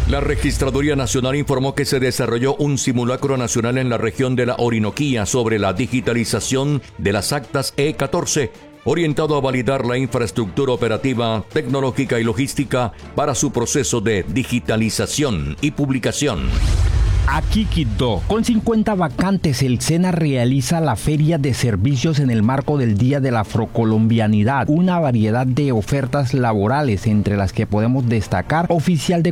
La Registraduría Nacional informó que se desarrolló un simulacro nacional en la región de la Orinoquía sobre la digitalización de las actas E14, orientado a validar la infraestructura operativa, tecnológica y logística para su proceso de digitalización y publicación. Aquí Quito, con 50 vacantes, el SENA realiza la Feria de Servicios en el marco del Día de la Afrocolombianidad, una variedad de ofertas laborales, entre las que podemos destacar oficial de